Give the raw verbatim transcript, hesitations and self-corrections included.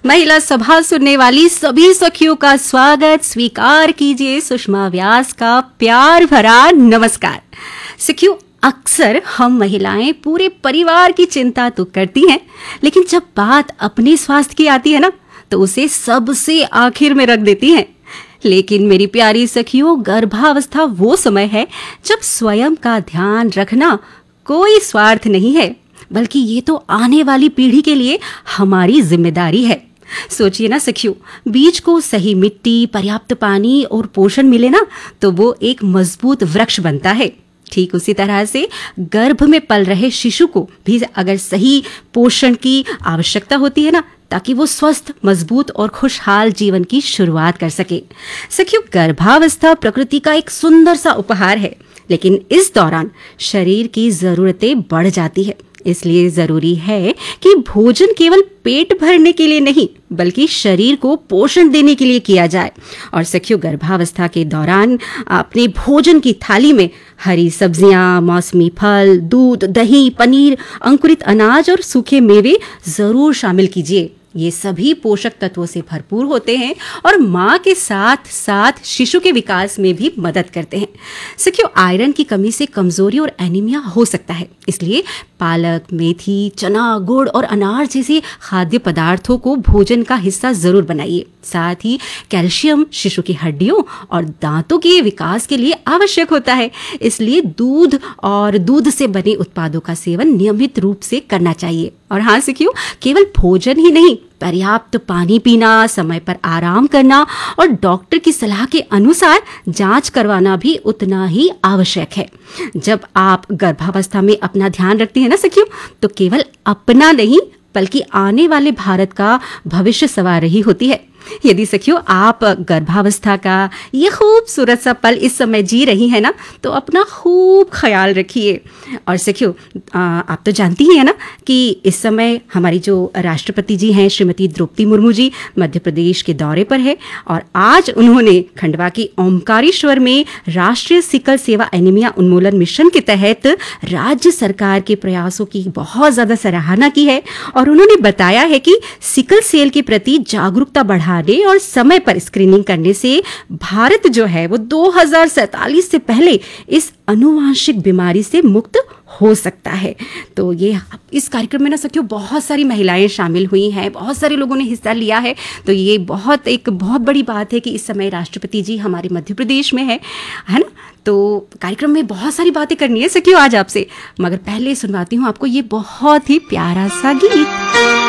महिला सभा सुनने वाली सभी सखियों का स्वागत स्वीकार कीजिए सुषमा व्यास का प्यार भरा नमस्कार। सखियों, अक्सर हम महिलाएं पूरे परिवार की चिंता तो करती हैं, लेकिन जब बात अपने स्वास्थ्य की आती है ना, तो उसे सबसे आखिर में रख देती हैं। लेकिन मेरी प्यारी सखियों, गर्भावस्था वो समय है जब स्वयं का ध्यान रखना कोई स्वार्थ नहीं है, बल्कि ये तो आने वाली पीढ़ी के लिए हमारी जिम्मेदारी है। सोचिए ना सखियों, बीज को सही मिट्टी, पर्याप्त पानी और पोषण मिले ना, तो वो एक मजबूत वृक्ष बनता है। ठीक उसी तरह से गर्भ में पल रहे शिशु को भी अगर सही पोषण की आवश्यकता होती है ना, ताकि वो स्वस्थ, मजबूत और खुशहाल जीवन की शुरुआत कर सके। सखियों, गर्भावस्था प्रकृति का एक सुंदर सा उपहार है, लेकिन इस दौरान शरीर की जरूरतें बढ़ जाती है। इसलिए जरूरी है कि भोजन केवल पेट भरने के लिए नहीं, बल्कि शरीर को पोषण देने के लिए किया जाए। और सखियों, गर्भावस्था के दौरान अपने भोजन की थाली में हरी सब्जियां, मौसमी फल, दूध, दही, पनीर, अंकुरित अनाज और सूखे मेवे जरूर शामिल कीजिए। ये सभी पोषक तत्वों से भरपूर होते हैं और माँ के साथ साथ शिशु के विकास में भी मदद करते हैं। सखियों, आयरन की कमी से कमजोरी और एनीमिया हो सकता है, इसलिए पालक, मेथी, चना, गुड़ और अनार जैसे खाद्य पदार्थों को भोजन का हिस्सा जरूर बनाइए। साथ ही कैल्शियम शिशु की हड्डियों और दांतों के विकास के लिए आवश्यक होता है, इसलिए दूध और दूध से बने उत्पादों का सेवन नियमित रूप से करना चाहिए। और हाँ सखियों, केवल भोजन ही नहीं, पर्याप्त पानी पीना, समय पर आराम करना और डॉक्टर की सलाह के अनुसार जांच करवाना भी उतना ही आवश्यक है। जब आप गर्भावस्था में अपना ध्यान रखती हैं ना सखियों, तो केवल अपना नहीं, बल्कि आने वाले भारत का भविष्य संवार रही होती है। यदि सखियों आप गर्भावस्था का ये खूबसूरत सा पल इस समय जी रही है ना, तो अपना खूब ख्याल रखिए। और सखियों, आप तो जानती ही है ना कि इस समय हमारी जो राष्ट्रपति जी हैं श्रीमती द्रौपदी मुर्मू जी मध्य प्रदेश के दौरे पर है, और आज उन्होंने खंडवा की ओमकारेश्वर में राष्ट्रीय सिकल सेवा एनीमिया उन्मूलन मिशन के तहत राज्य सरकार के प्रयासों की बहुत ज़्यादा सराहना की है। और उन्होंने बताया है कि सिकल सेल के प्रति जागरूकता बढ़ा और समय पर स्क्रीनिंग करने से भारत जो है वो दो हज़ार सैंतालीस से पहले इस अनुवांशिक बीमारी से मुक्त हो सकता है। तो ये इस कार्यक्रम में ना सखियों बहुत सारी महिलाएं शामिल हुई हैं, बहुत सारे लोगों ने हिस्सा लिया है। तो ये बहुत एक बहुत बड़ी बात है कि इस समय राष्ट्रपति जी हमारे मध्य प्रदेश में है है ना। तो कार्यक्रम में बहुत सारी बातें करनी है सखियों आज आपसे, मगर पहले सुनवाती हूँ आपको ये बहुत ही प्यारा सा गीत।